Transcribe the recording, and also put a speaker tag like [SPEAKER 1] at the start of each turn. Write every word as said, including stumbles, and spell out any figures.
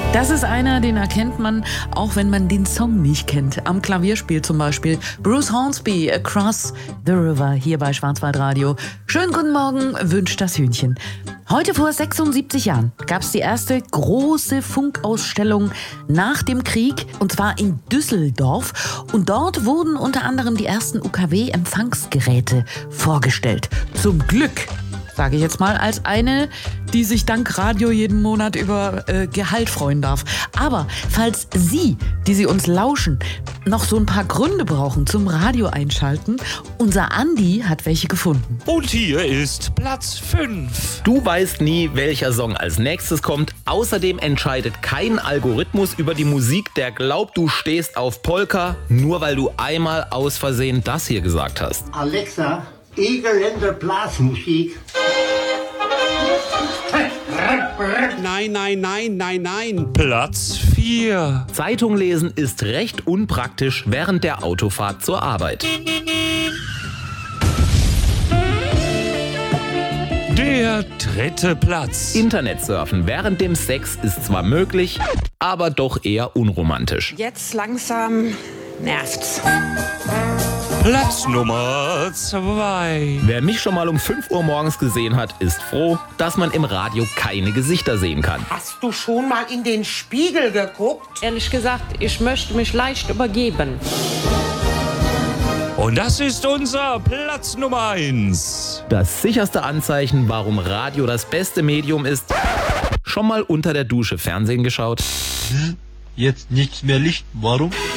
[SPEAKER 1] Das ist einer, den erkennt man, auch wenn man den Song nicht kennt. Am Klavierspiel zum Beispiel Bruce Hornsby, Across the River, hier bei Schwarzwaldradio. Schönen guten Morgen, wünscht das Hühnchen. Heute vor sechsundsiebzig Jahren gab es die erste große Funkausstellung nach dem Krieg, und zwar in Düsseldorf. Und dort wurden unter anderem die ersten U K W-Empfangsgeräte vorgestellt. Zum Glück, sage ich jetzt mal, als eine, die sich dank Radio jeden Monat über äh, Gehalt freuen darf. Aber falls Sie, die Sie uns lauschen, noch so ein paar Gründe brauchen zum Radio einschalten, unser Andi hat welche gefunden.
[SPEAKER 2] Und hier ist Platz fünf.
[SPEAKER 3] Du weißt nie, welcher Song als nächstes kommt. Außerdem entscheidet kein Algorithmus über die Musik, der glaubt, du stehst auf Polka, nur weil du einmal aus Versehen das hier gesagt hast.
[SPEAKER 4] Alexa, Egerländer Blasmusik.
[SPEAKER 5] Nein, nein, nein, nein, nein.
[SPEAKER 2] Platz vier.
[SPEAKER 3] Zeitung lesen ist recht unpraktisch während der Autofahrt zur Arbeit.
[SPEAKER 2] Der dritte Platz.
[SPEAKER 3] Internetsurfen während dem Sex ist zwar möglich, aber doch eher unromantisch.
[SPEAKER 6] Jetzt langsam nervt's.
[SPEAKER 2] Platz Nummer zwei.
[SPEAKER 3] Wer mich schon mal um fünf Uhr morgens gesehen hat, ist froh, dass man im Radio keine Gesichter sehen kann.
[SPEAKER 7] Hast du schon mal in den Spiegel geguckt?
[SPEAKER 6] Ehrlich gesagt, ich möchte mich leicht übergeben.
[SPEAKER 2] Und das ist unser Platz Nummer eins.
[SPEAKER 3] Das sicherste Anzeichen, warum Radio das beste Medium ist: schon mal unter der Dusche Fernsehen geschaut?
[SPEAKER 8] Jetzt nichts mehr Licht. Warum?